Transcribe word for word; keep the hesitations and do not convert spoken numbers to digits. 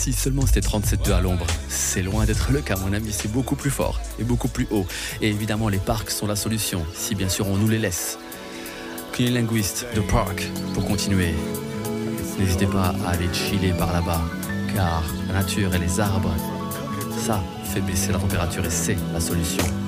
Si seulement c'était trente-sept degrés à l'ombre, c'est loin d'être le cas, mon ami, c'est beaucoup plus fort et beaucoup plus haut. Et évidemment, les parcs sont la solution, si bien sûr on nous les laisse. Cunnilinguiste de Park, pour continuer. N'hésitez pas à aller chiller par là-bas, car la nature et les arbres, ça fait baisser la température et c'est la solution.